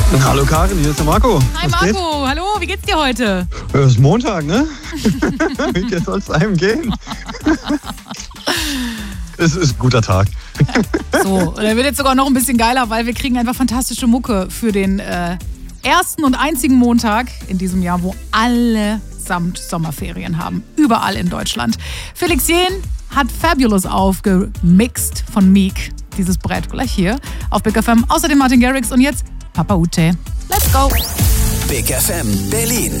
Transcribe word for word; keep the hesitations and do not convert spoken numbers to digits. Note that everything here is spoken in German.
Hallo Karin, hier ist der Marco. Hi Was Marco, geht? hallo, wie geht's dir heute? Es ist Montag, ne? Wie soll es einem gehen? Es ist ein guter Tag. So, und der wird jetzt sogar noch ein bisschen geiler, weil wir kriegen einfach fantastische Mucke für den äh, ersten und einzigen Montag in diesem Jahr, wo alle samt Sommerferien haben. Überall in Deutschland. Felix Jähn hat Fabulous aufgemixt von Meek. Dieses Brett gleich hier auf Big F M. Außerdem Martin Garrix und jetzt Papa Ute. Let's go! Big F M Berlin.